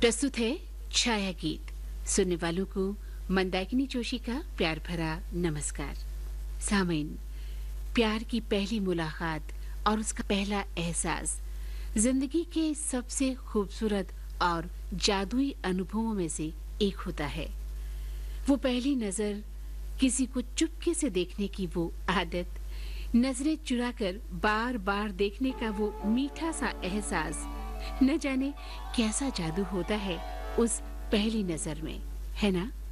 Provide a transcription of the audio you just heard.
प्रस्तुत है छाया गीत। सुनने वालों को मंदाकिनी जोशी का प्यार भरा नमस्कार। सामीन, प्यार की पहली मुलाकात और उसका पहला एहसास जिंदगी के सबसे खूबसूरत और जादुई अनुभवों में से एक होता है। वो पहली नजर, किसी को चुपके से देखने की वो आदत, नजरें चुराकर बार बार देखने का वो मीठा सा एहसास, न जाने कैसा जादू होता है उस पहली नजर में, है ना?